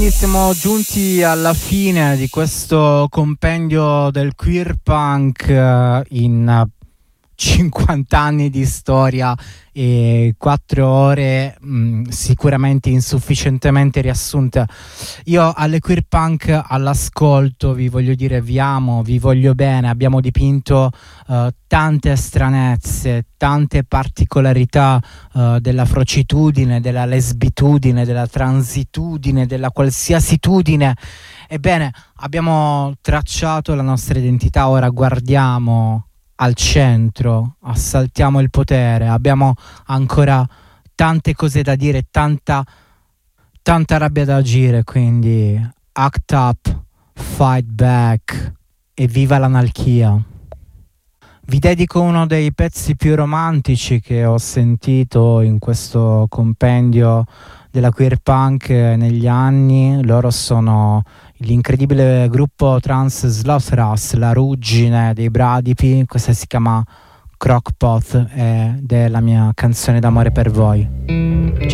Siamo giunti alla fine di questo compendio del queer punk in 50 anni di storia e 4 ore sicuramente insufficientemente riassunte. Io alle queer punk all'ascolto vi voglio dire vi amo, vi voglio bene. Abbiamo dipinto tante stranezze, tante particolarità della frocitudine, della lesbitudine, della transitudine, della qualsiasitudine. Ebbene, abbiamo tracciato la nostra identità, ora guardiamo al centro, assaltiamo il potere, abbiamo ancora tante cose da dire, tanta rabbia da agire, quindi act up, fight back e viva l'anarchia. Vi dedico uno dei pezzi più romantici che ho sentito in questo compendio della queer punk negli anni. Loro sono l'incredibile gruppo trans Slaughterhouse, la ruggine dei bradipi. Questa si chiama Crockpot ed è la mia canzone d'amore per voi.